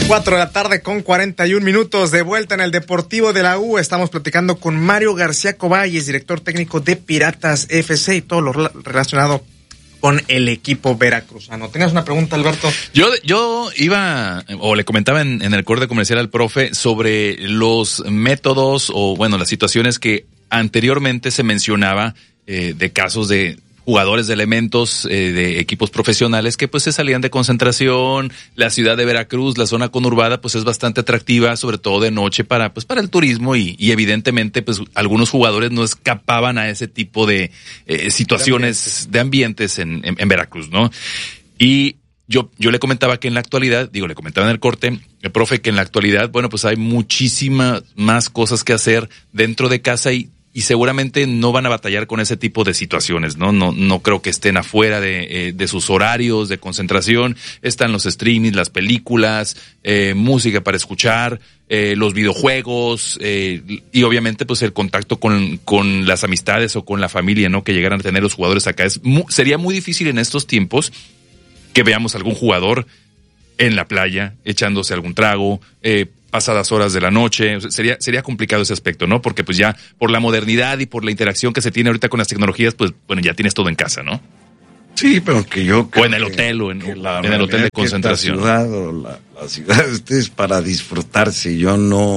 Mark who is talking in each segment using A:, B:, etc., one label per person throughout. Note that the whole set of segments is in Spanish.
A: 4 de la tarde con 41 minutos, de vuelta en el Deportivo de la U. Estamos platicando con Mario García Coballes, director técnico de Piratas FC y todo lo relacionado con el equipo veracruzano. ¿Tenías una pregunta, Alberto?
B: Yo iba, o le comentaba en el corte comercial al profe sobre los métodos o, bueno, las situaciones que anteriormente se mencionaba de casos de jugadores de elementos de equipos profesionales que pues se salían de concentración. La ciudad de Veracruz, la zona conurbada, pues es bastante atractiva, sobre todo de noche para el turismo y evidentemente pues algunos jugadores no escapaban a ese tipo de situaciones de ambientes en Veracruz, ¿no? Y yo le comentaba que en la actualidad, le comentaba en el corte, el profe, que en la actualidad, bueno, pues hay muchísimas más cosas que hacer dentro de casa y seguramente no van a batallar con ese tipo de situaciones, ¿no? No creo que estén afuera de sus horarios de concentración. Están los streamings, las películas, música para escuchar, los videojuegos, y obviamente pues el contacto con las amistades o con la familia, ¿no? Que llegaran a tener los jugadores acá. Sería muy difícil en estos tiempos que veamos algún jugador en la playa echándose algún trago, pasadas horas de la noche. O sea, sería complicado ese aspecto, ¿no? Porque pues ya por la modernidad y por la interacción que se tiene ahorita con las tecnologías, pues bueno, ya tienes todo en casa, ¿no?
C: Sí, pero que yo creo
B: o en el hotel o en el hotel de concentración.
C: La ciudad o la ciudad es para disfrutarse. Yo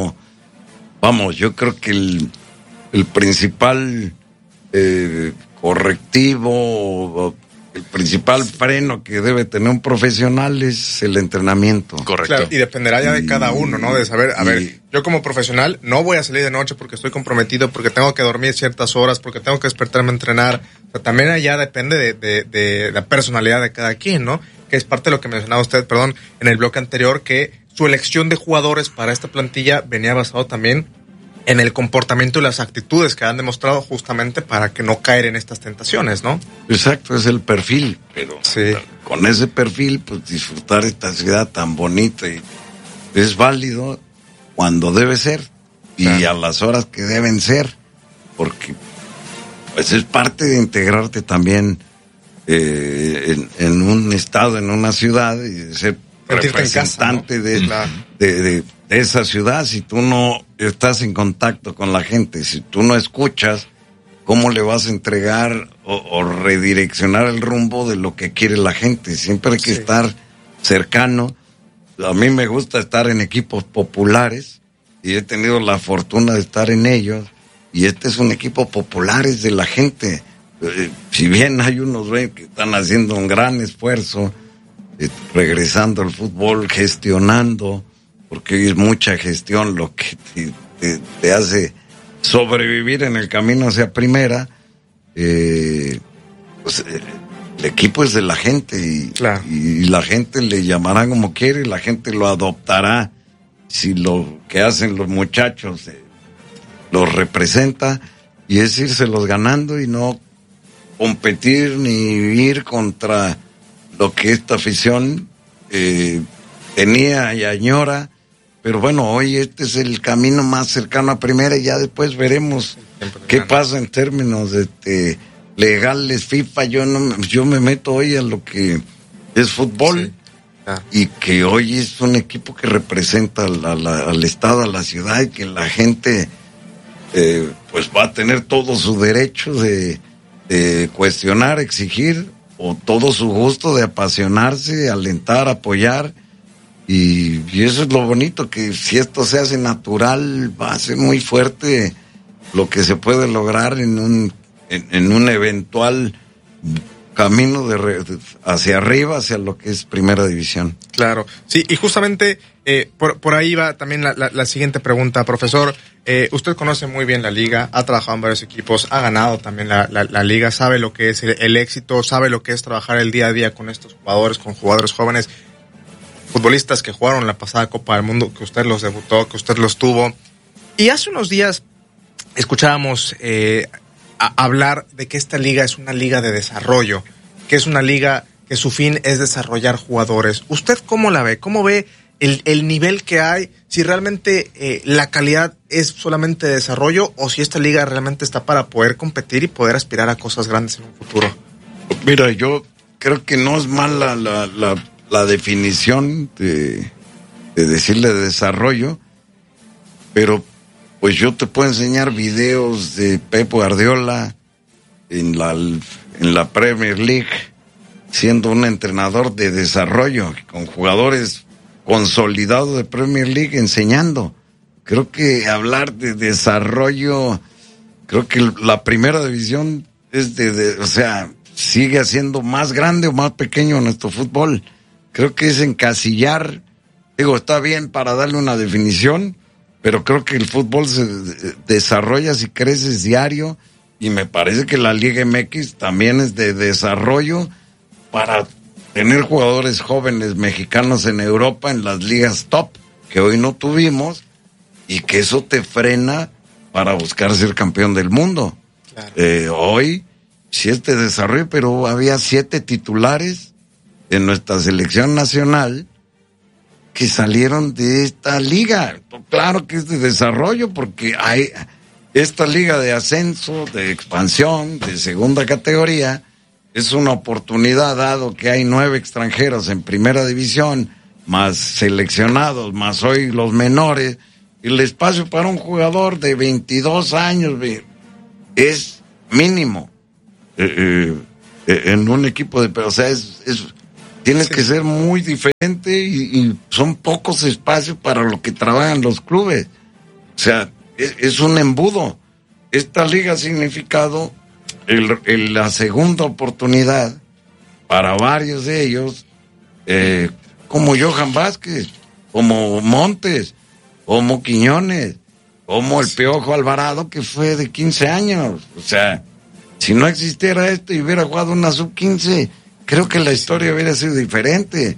C: creo que el principal correctivo, el principal freno que debe tener un profesional es el entrenamiento.
B: Correcto.
A: Claro, y dependerá ya de cada uno, ¿no? De saber, yo como profesional no voy a salir de noche porque estoy comprometido, porque tengo que dormir ciertas horas, porque tengo que despertarme a entrenar. O sea, también allá depende de la personalidad de cada quien, ¿no? Que es parte de lo que mencionaba usted, en el bloque anterior, que su elección de jugadores para esta plantilla venía basado también en el comportamiento y las actitudes que han demostrado justamente para que no caer en estas tentaciones, ¿no?
C: Exacto, es el perfil, pero sí, con ese perfil, pues disfrutar esta ciudad tan bonita y es válido cuando debe ser y a las horas que deben ser, porque pues es parte de integrarte también en un estado, en una ciudad y de ser representante en casa, ¿no? de esa ciudad. Si tú no estás en contacto con la gente, si tú no escuchas, ¿cómo le vas a entregar o redireccionar el rumbo de lo que quiere la gente? Siempre hay que estar cercano. A mí me gusta estar en equipos populares y he tenido la fortuna de estar en ellos, y este es un equipo popular, es de la gente. Si bien hay unos que están haciendo un gran esfuerzo, regresando al fútbol, gestionando, porque hoy es mucha gestión lo que te hace sobrevivir en el camino hacia primera. Pues el equipo es de la gente y la gente le llamará como quiere, la gente lo adoptará si lo que hacen los muchachos los representa, y es írselos ganando y no competir ni ir contra lo que esta afición tenía y añora. Pero bueno, hoy este es el camino más cercano a primera y ya después veremos qué pasa en términos legales, FIFA. Yo me meto hoy a lo que es fútbol, y que hoy es un equipo que representa al estado, a la ciudad, y que la gente pues va a tener todo su derecho de cuestionar, exigir, o todo su gusto de apasionarse, alentar, apoyar. Y eso es lo bonito, que si esto se hace natural, va a ser muy fuerte lo que se puede lograr en un eventual camino hacia arriba, hacia lo que es primera división.
A: Claro, sí, y justamente por ahí va también la siguiente pregunta, profesor. Usted conoce muy bien la liga, ha trabajado en varios equipos, ha ganado también la liga, sabe lo que es el éxito, sabe lo que es trabajar el día a día con estos jugadores, con jugadores jóvenes, futbolistas que jugaron la pasada Copa del Mundo, que usted los debutó, que usted los tuvo. Y hace unos días escuchábamos hablar de que esta liga es una liga de desarrollo, que es una liga que su fin es desarrollar jugadores. ¿Usted cómo la ve? ¿Cómo ve el nivel que hay? Si realmente la calidad es solamente de desarrollo, o si esta liga realmente está para poder competir y poder aspirar a cosas grandes en un futuro.
C: Mira, yo creo que no es mala la definición de decirle desarrollo, pero pues yo te puedo enseñar videos de Pep Guardiola en la Premier League, siendo un entrenador de desarrollo, con jugadores consolidados de Premier League enseñando. Creo que hablar de desarrollo, creo que la primera división es o sea, sigue siendo más grande o más pequeño nuestro fútbol. Creo que es encasillar, está bien para darle una definición, pero creo que el fútbol se desarrolla si creces diario, y me parece que la Liga MX también es de desarrollo para tener jugadores jóvenes mexicanos en Europa, en las ligas top, que hoy no tuvimos, y que eso te frena para buscar ser campeón del mundo. Claro. Hoy sí es de desarrollo, pero había 7 titulares en nuestra selección nacional que salieron de esta liga. Claro que es de desarrollo, porque hay esta liga de ascenso, de expansión, de segunda categoría, es una oportunidad, dado que hay 9 extranjeros en primera división, más seleccionados, más hoy los menores. El espacio para un jugador de 22 años es mínimo en un equipo o sea, tienes que ser muy diferente, y son pocos espacios para lo que trabajan los clubes. O sea, es un embudo. Esta liga ha significado la segunda oportunidad para varios de ellos, como Johan Vázquez, como Montes, como Quiñones, como el Piojo Alvarado, que fue de 15 años. O sea, si no existiera esto y hubiera jugado una sub-15, creo que la historia hubiera sido diferente.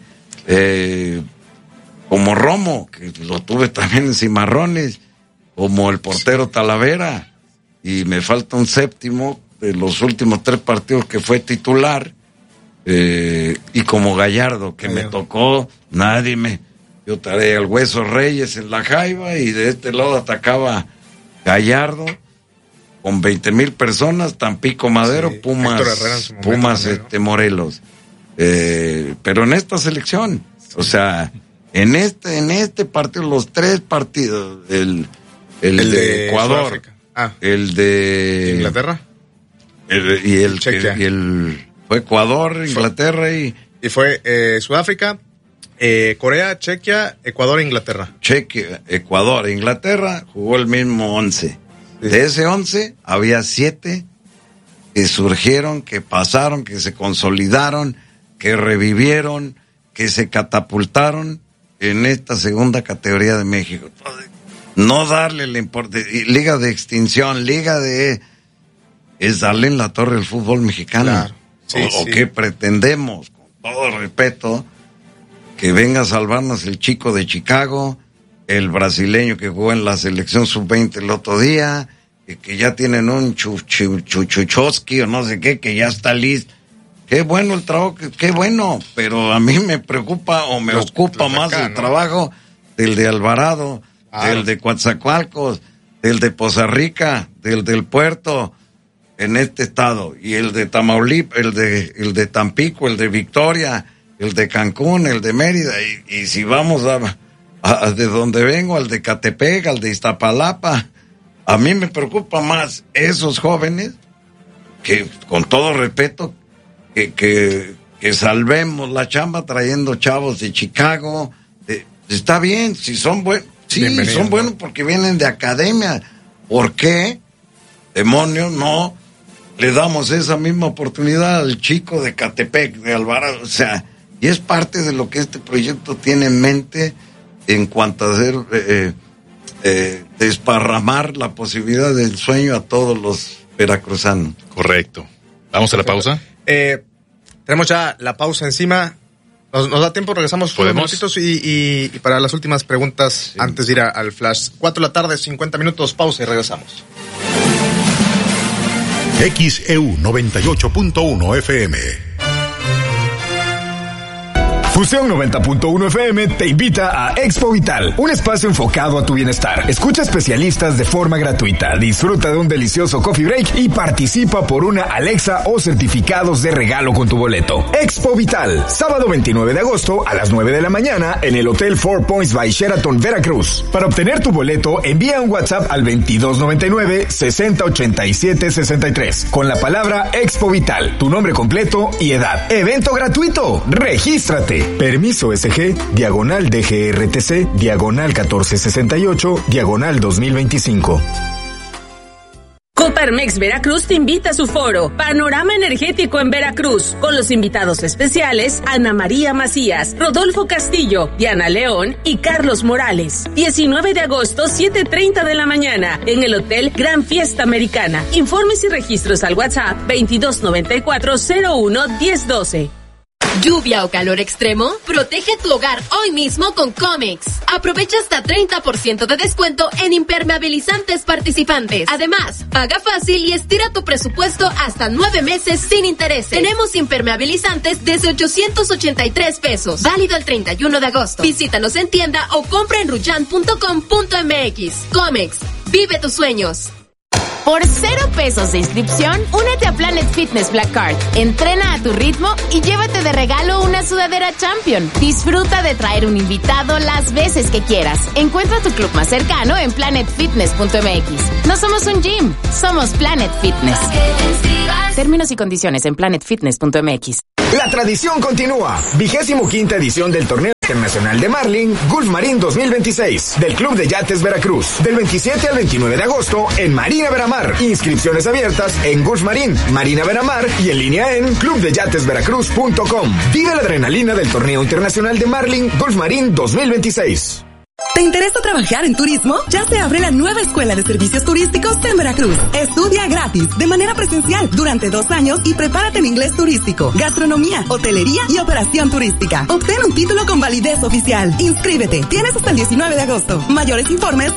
C: Como Romo, que lo tuve también en Cimarrones, como el portero Talavera, y me falta un séptimo de los últimos 3 partidos que fue titular, y como Gallardo, que me tocó, yo traía el Hueso Reyes en la Jaiba, y de este lado atacaba Gallardo, con 20,000 personas, Tampico Madero, sí, Pumas Morelos. Pero en esta selección, o sea, en este partido, los 3 partidos, el de Ecuador, el de
A: Inglaterra,
C: fue Ecuador, Inglaterra y
A: fue Sudáfrica, Corea, Chequia, Ecuador e Inglaterra.
C: Chequia, Ecuador e Inglaterra, jugó el mismo 11. Sí. De ese 11 había 7 que surgieron, que pasaron, que se consolidaron, que revivieron, que se catapultaron en esta segunda categoría de México. No darle la importancia, liga de extinción, es darle en la torre al fútbol mexicano. Claro. Sí, o que pretendemos, con todo respeto, que venga a salvarnos el chico de Chicago, el brasileño que jugó en la selección sub-20 el otro día, que ya tienen un Chuchuchowski o no sé qué, que ya está listo. Qué bueno el trabajo, qué bueno, pero a mí me preocupa o me ocupa más acá, el trabajo del de Alvarado, del de Coatzacoalcos, del de Poza Rica, del Puerto, en este estado, y el de Tamaulipas, el de Tampico, el de Victoria, el de Cancún, el de Mérida, y si vamos a de donde vengo, al de Catepec, al de Iztapalapa, a mí me preocupa más esos jóvenes, que con todo respeto, que salvemos la chamba trayendo chavos de Chicago. Está bien, si son buenos, sí, son buenos porque vienen de academia. ¿Por qué, demonios, no le damos esa misma oportunidad al chico de Catepec, de Alvarado? O sea, y es parte de lo que este proyecto tiene en mente en cuanto a hacer desparramar la posibilidad del sueño a todos los veracruzanos.
B: Correcto. ¿Vamos a la pausa?
A: Tenemos ya la pausa encima. Nos da tiempo, regresamos unos minutitos y para las últimas preguntas, sí, antes de ir al flash. 4 p.m, 50 minutos, pausa y regresamos.
D: XEU 98.1 FM. Fusión 90.1 FM te invita a Expo Vital, un espacio enfocado a tu bienestar. Escucha especialistas de forma gratuita, disfruta de un delicioso coffee break y participa por una Alexa o certificados de regalo con tu boleto. Expo Vital, sábado 29 de agosto a las 9 de la mañana en el Hotel Four Points by Sheraton, Veracruz. Para obtener tu boleto, envía un WhatsApp al 2299-6087-63 con la palabra Expo Vital, tu nombre completo y edad. Evento gratuito. Regístrate. Permiso SG, diagonal DGRTC, diagonal 1468, diagonal 2025.
E: Coparmex Veracruz te invita a su foro Panorama Energético en Veracruz, con los invitados especiales Ana María Macías, Rodolfo Castillo, Diana León y Carlos Morales. 19 de agosto, 7:30 de la mañana, en el Hotel Gran Fiesta Americana. Informes y registros al WhatsApp 2294-01-1012.
F: ¿Lluvia o calor extremo? Protege tu hogar hoy mismo con Comex. Aprovecha hasta 30% de descuento en impermeabilizantes participantes. Además, paga fácil y estira tu presupuesto hasta 9 meses sin intereses. Tenemos impermeabilizantes desde 883 pesos. Válido el 31 de agosto. Visítanos en tienda o compra en ruyan.com.mx. Comex, vive tus sueños.
G: Por 0 pesos de inscripción, únete a Planet Fitness Black Card. Entrena a tu ritmo y llévate de regalo una sudadera Champion. Disfruta de traer un invitado las veces que quieras. Encuentra tu club más cercano en planetfitness.mx. No somos un gym, somos Planet Fitness. Términos y condiciones en planetfitness.mx.
D: La tradición continúa. 25ª edición del Torneo Internacional de Marlin Gulf Marine 2026 del Club de Yates Veracruz, del 27 al 29 de agosto en Marina Veramar. Inscripciones abiertas en Gulf Marine, Marina Veramar y en línea en clubdeyatesveracruz.com. Vive la adrenalina del Torneo Internacional de Marlin Gulf Marine 2026.
H: ¿Te interesa trabajar en turismo? Ya se abre la nueva Escuela de Servicios Turísticos en Veracruz. Estudia gratis, de manera presencial, durante 2 años y prepárate en inglés turístico, gastronomía, hotelería y operación turística. Obtén un título con validez oficial. Inscríbete. Tienes hasta el 19 de agosto. Mayores informes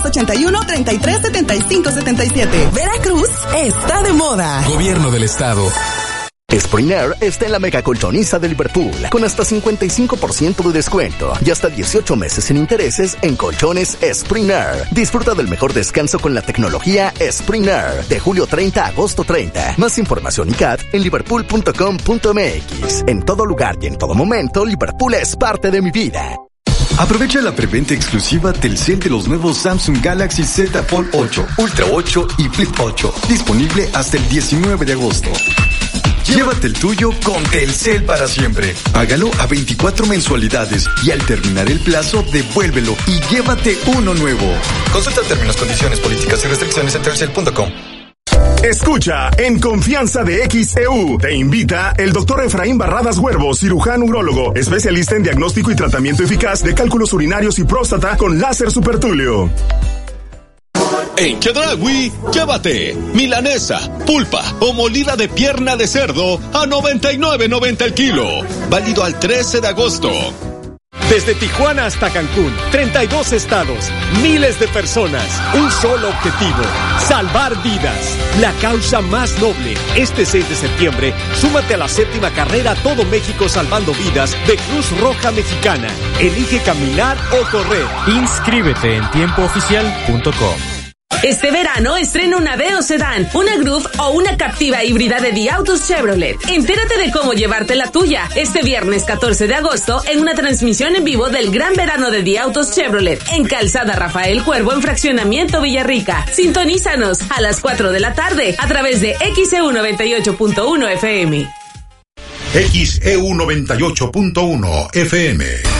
H: 2281-337577. Veracruz está de moda.
I: Gobierno del Estado.
J: Spring Air está en la mega colchoniza de Liverpool, con hasta 55% de descuento y hasta 18 meses sin intereses en colchones Spring Air. Disfruta del mejor descanso con la tecnología Spring Air, de julio 30 a agosto 30. Más información y CAT en liverpool.com.mx. En todo lugar y en todo momento, Liverpool es parte de mi vida.
K: Aprovecha la preventa exclusiva Telcel de los nuevos Samsung Galaxy Z Fold 8, Ultra 8 y Flip 8, disponible hasta el 19 de agosto. Llévate el tuyo con Telcel para siempre. Hágalo a 24 mensualidades y al terminar el plazo, devuélvelo y llévate uno nuevo.
L: Consulta términos, condiciones, políticas y restricciones en telcel.com.
D: Escucha En Confianza de XEU. Te invita el doctor Efraín Barradas Huervo, cirujano urólogo, especialista en diagnóstico y tratamiento eficaz de cálculos urinarios y próstata con láser supertúleo.
M: En Chedraui, llévate milanesa, pulpa o molida de pierna de cerdo a $99.90 el kilo. Válido al 13 de agosto.
N: Desde Tijuana hasta Cancún, 32 estados, miles de personas, un solo objetivo, salvar vidas. La causa más noble. Este 6 de septiembre, súmate a la 7ª carrera Todo México Salvando Vidas de Cruz Roja Mexicana. Elige caminar o correr.
O: Inscríbete en tiempooficial.com.
E: Este verano estrena una Aveo Sedán, una Groove o una Captiva híbrida de Diautos Chevrolet. Entérate de cómo llevarte la tuya este viernes 14 de agosto en una transmisión en vivo del Gran Verano de Diautos Chevrolet en Calzada Rafael Cuervo en Fraccionamiento Villarrica. Sintonízanos a las 4 de la tarde a través de XEU 98.1 FM.
P: XEU 98.1 FM.